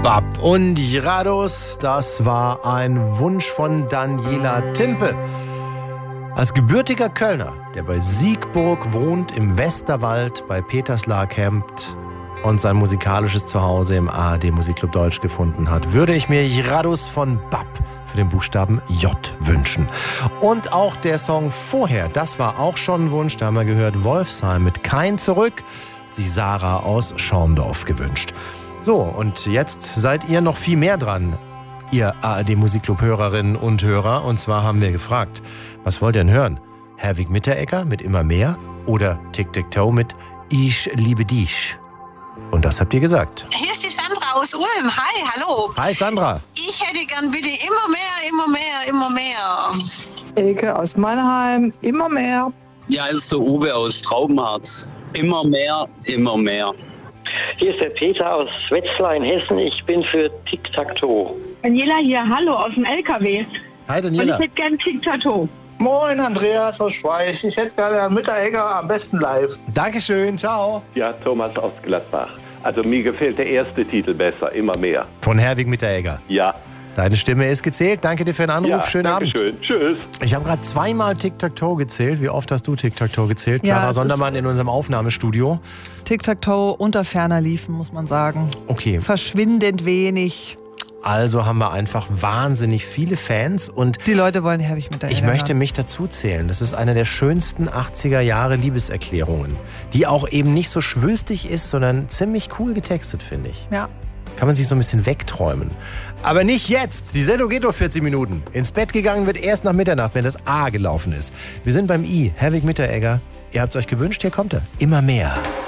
Bab und Girados, das war ein Wunsch von Daniela Timpe. Als gebürtiger Kölner, der bei Siegburg wohnt, im Westerwald bei Peterslar campt und sein musikalisches Zuhause im ARD Musikclub Deutsch gefunden hat, würde ich mir Girados von Bab für den Buchstaben J wünschen. Und auch der Song vorher, das war auch schon ein Wunsch, da haben wir gehört, Wolfsheim mit Kein Zurück, die Sarah aus Schorndorf gewünscht. So, und jetzt seid ihr noch viel mehr dran, ihr ARD Musikclub-Hörerinnen und Hörer. Und zwar haben wir gefragt, was wollt ihr denn hören? Herwig Mitteregger mit Immer mehr oder Tic-Tac-Toe mit Ich liebe dich? Und das habt ihr gesagt. Hier ist die Sandra aus Ulm. Hi, hallo. Hi Sandra. Ich hätte gern bitte immer mehr, immer mehr, immer mehr. Elke aus Mannheim, immer mehr. Ja, ist der Uwe aus Straubenharz. Immer mehr, immer mehr. Hier ist der Peter aus Wetzlar in Hessen. Ich bin für Tic-Tac-Toe. Daniela hier, hallo, aus dem LKW. Hi Daniela. Und ich hätte gern Tic-Tac-Toe. Moin, Andreas aus Schweich. Ich hätte gerne Herrn Mitteregger, am besten live. Dankeschön, ciao. Ja, Thomas aus Gladbach. Also mir gefällt der erste Titel besser, Immer mehr. Von Herwig Mitteregger. Ja. Deine Stimme ist gezählt. Danke dir für den Anruf. Ja, schönen Abend. Schön. Tschüss. Ich habe gerade zweimal Tic-Tac-Toe gezählt. Wie oft hast du Tic-Tac-Toe gezählt? Ja, Clara Sondermann in unserem Aufnahmestudio. Tic-Tac-Toe unter ferner liefen, muss man sagen. Okay. Verschwindend wenig. Also haben wir einfach wahnsinnig viele Fans und die Leute wollen Herwig Mitteregger. Ich möchte mich dazu zählen. Das ist eine der schönsten 80er Jahre Liebeserklärungen, die auch eben nicht so schwülstig ist, sondern ziemlich cool getextet, finde ich. Ja. Kann man sich so ein bisschen wegträumen. Aber nicht jetzt. Die Sendung geht nur 40 Minuten. Ins Bett gegangen wird erst nach Mitternacht, wenn das A gelaufen ist. Wir sind beim I. Herwig Mitteregger. Ihr habt es euch gewünscht, hier kommt er. Immer mehr.